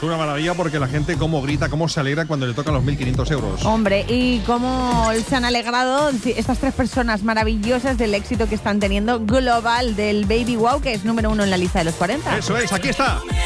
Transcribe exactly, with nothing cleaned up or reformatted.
una maravilla porque la gente cómo grita, cómo se alegra cuando le tocan los mil quinientos euros. Hombre, y cómo se han alegrado estas tres personas maravillosas del éxito que están teniendo global del Baby Wow, que es número uno en la lista de los cuarenta. Eso es, aquí está.